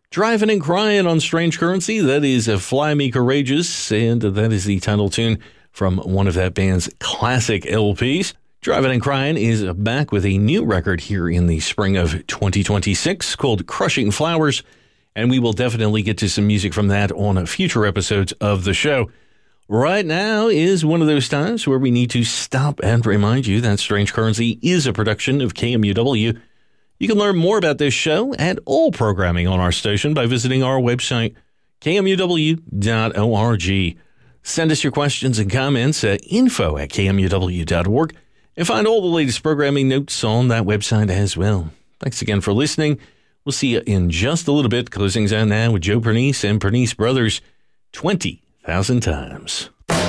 Driving and Crying on Strange Currency, that is Fly Me Courageous, and that is the title tune from one of that band's classic LPs. Driving and Crying is back with a new record here in the spring of 2026 called Crushing Flowers, and we will definitely get to some music from that on future episodes of the show. Right now is one of those times where we need to stop and remind you that Strange Currency is a production of KMUW. You can learn more about this show and all programming on our station by visiting our website, kmuw.org. Send us your questions and comments at info@kmuw.org and find all the latest programming notes on that website as well. Thanks again for listening. We'll see you in just a little bit. Closings out now with Joe Pernice and Pernice Brothers, 20,000 times.